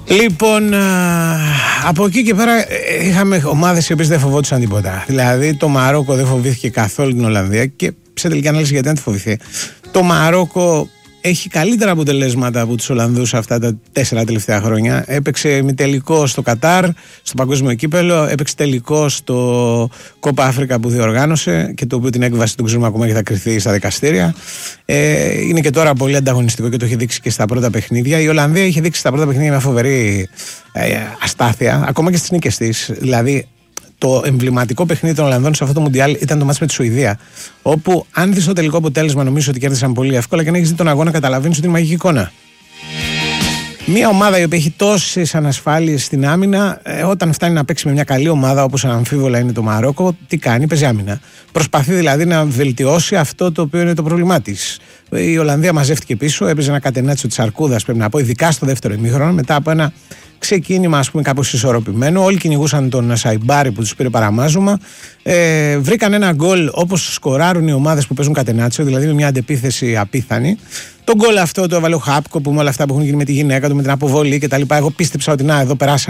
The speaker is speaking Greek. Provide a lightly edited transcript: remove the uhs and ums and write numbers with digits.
Λοιπόν, από εκεί και πέρα είχαμε ομάδες οι οποίες δεν φοβόντουσαν τίποτα. Δηλαδή το Μαρόκο δεν φοβήθηκε καθόλου την Ολλανδία και σε τελική ανάλυση γιατί να τη φοβηθεί. Το Μαρόκο έχει καλύτερα αποτελέσματα από τους Ολλανδούς αυτά τα 4 τελευταία χρόνια. Έπαιξε ημιτελικό στο Κατάρ, στο Παγκόσμιο Κύπελλο, έπαιξε τελικό στο Κόπα Αφρικα που διοργάνωσε και το οποίο την έκβαση του ξέρουμε ακόμα και θα κριθεί στα δικαστήρια. Είναι και τώρα πολύ ανταγωνιστικό και το έχει δείξει και στα πρώτα παιχνίδια. Η Ολλανδία είχε δείξει στα πρώτα παιχνίδια μια φοβερή αστάθεια, ακόμα και στις νίκες της. Δηλαδή, το εμβληματικό παιχνίδι των Ολλανδών σε αυτό το Μουντιάλ ήταν το μάτς με τη Σουηδία. Όπου, αν δεις το τελικό αποτέλεσμα, νομίζω ότι κέρδισαν πολύ εύκολα και αν έχεις δει τον αγώνα, καταλαβαίνεις ότι είναι μαγική εικόνα. Μια ομάδα η οποία έχει τόσες ανασφάλειες στην άμυνα, όταν φτάνει να παίξει με μια καλή ομάδα όπως αναμφίβολα είναι το Μαρόκο, τι κάνει, παίζει άμυνα. Προσπαθεί δηλαδή να βελτιώσει αυτό το οποίο είναι το πρόβλημά της. Η Ολλανδία μαζεύτηκε πίσω, έπαιζε ένα κατενάτσιο της αρκούδας, πρέπει να πω, ειδικά στο δεύτερο ημίχρονο, μετά από ένα ξεκίνημα, ας πούμε, κάπως ισορροπημένο. Όλοι κυνηγούσαν τον Σαϊμπάρι που τους πήρε παραμάζωμα. Βρήκαν ένα γκολ όπως σκοράρουν οι ομάδες που παίζουν κατενάτσιο, δηλαδή με μια αντεπίθεση απίθανη. Το γκολ αυτό το έβαλε ο Χάπκο που με όλα αυτά που έχουν γίνει με τη γυναίκα του, με την αποβολή κτλ. Εγώ πίστεψα ότι εδώ περάσαμε.